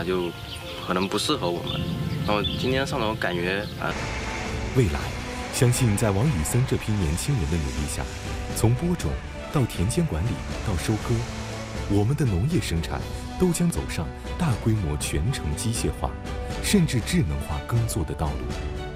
吧，就可能不适合我们。然后今天上楼感觉未来，相信在王宇森这批年轻人的努力下，从播种到田间管理到收割，我们的农业生产都将走上大规模全程机械化，甚至智能化耕作的道路。